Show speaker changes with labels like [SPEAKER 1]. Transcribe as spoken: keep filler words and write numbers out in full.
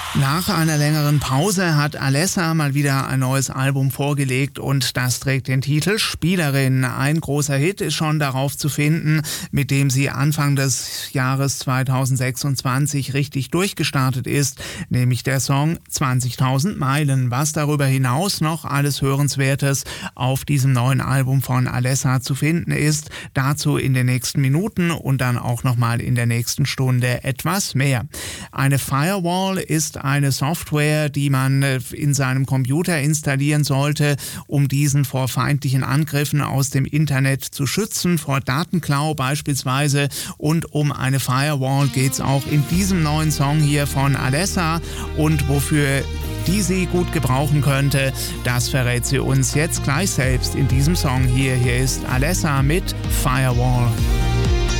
[SPEAKER 1] Nach einer längeren Pause hat Alessa mal wieder ein neues Album vorgelegt und das trägt den Titel Spielerin. Ein großer Hit ist schon darauf zu finden, mit dem sie Anfang des Jahres zweitausendsechsundzwanzig richtig durchgestartet ist, nämlich der Song zwanzigtausend Meilen. Was darüber hinaus noch alles Hörenswertes auf diesem neuen Album von Alessa zu finden ist, dazu in den nächsten Minuten und dann auch nochmal in der nächsten Stunde etwas mehr. Eine Firewall ist eine Software, die man in seinem Computer installieren sollte, um diesen vor feindlichen Angriffen aus dem Internet zu schützen, vor Datenklau beispielsweise. Und um eine Firewall geht es auch in diesem neuen Song hier von Alessa. Und wofür die sie gut gebrauchen könnte, das verrät sie uns jetzt gleich selbst in diesem Song hier. Hier ist Alessa mit Firewall.